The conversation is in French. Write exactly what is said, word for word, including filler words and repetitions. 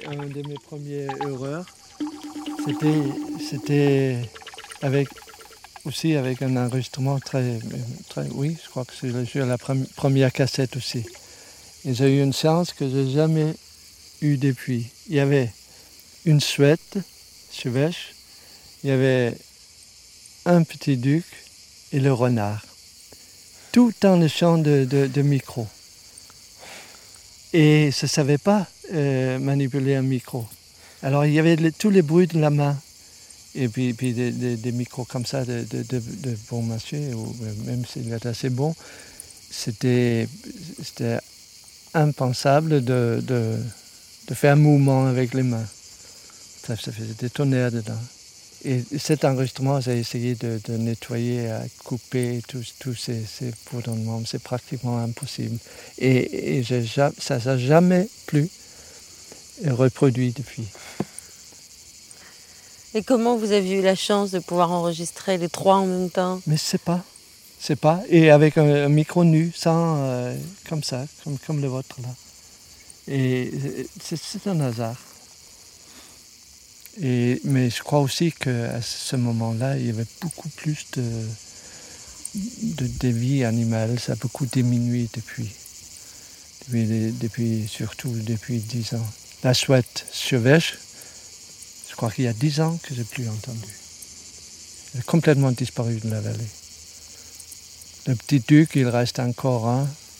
un de mes premières erreurs. C'était, c'était avec, aussi avec un enregistrement très, très... Oui, je crois que c'est le jeu à la pre- première cassette aussi. Et j'ai eu une chance que je n'ai jamais eue depuis. Il y avait une chouette, chevêche, il y avait un petit duc et le renard. Tout dans le champ de, de, de micro. Et je ne savais pas euh, manipuler un micro. Alors il y avait le, tous les bruits de la main. Et puis, puis des, des, des micros comme ça de, de, de, de bon marché, ou même s'il est assez bon, c'était, c'était impensable de, de, de faire un mouvement avec les mains. Ça, ça faisait des tonnerres dedans. Et cet enregistrement, j'ai essayé de, de nettoyer, à couper tous, tous ces, ces bourdonnements. C'est pratiquement impossible. Et, et j'ai, ça ne s'est jamais plus reproduit depuis. Et comment vous avez eu la chance de pouvoir enregistrer les trois en même temps? Mais je sais pas. Je sais pas. Et avec un, un micro nu, sans, euh, comme ça, comme, comme le vôtre là. Et c'est, c'est un hasard. Et, mais je crois aussi qu'à ce moment-là, il y avait beaucoup plus de, de, de vie animale. Ça a beaucoup diminué depuis. Depuis, depuis surtout depuis dix ans. La chouette chevêche, je crois qu'il y a dix ans que je n'ai plus entendu. Elle a complètement disparu de la vallée. Le petit duc, il reste encore un.